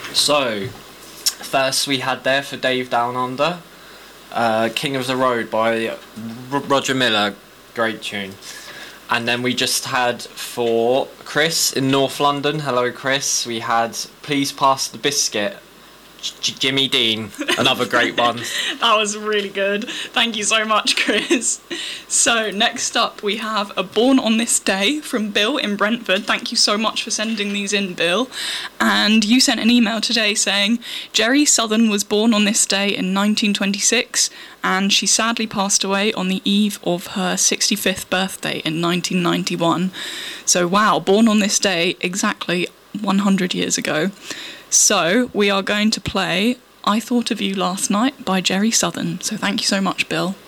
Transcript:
So, first we had there for Dave Down Under, King of the Road by Roger Miller, great tune. And then we just had for Chris in North London, hello Chris, we had Please Pass the Biscuit, Jimmy Dean, another great one. That was really good. Thank you so much, Chris. So next up we have a Born on This Day from Bill in Brentford. Thank you so much for sending these in, Bill. And you sent an email today saying Jerry Southern was born on this day in 1926 and she sadly passed away on the eve of her 65th birthday in 1991. So wow, born on this day exactly 100 years ago. So we are going to play I Thought of You Last Night by Jerry Southern. So thank you so much, Bill.